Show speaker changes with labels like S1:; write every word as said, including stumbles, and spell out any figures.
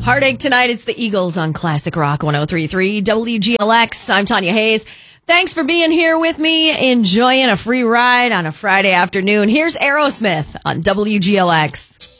S1: Heartache tonight. It's the Eagles on Classic Rock one oh three point three W G L X. I'm Tanya Hayes. Thanks for being here with me, enjoying a free ride on a Friday afternoon. Here's Aerosmith on W G L X.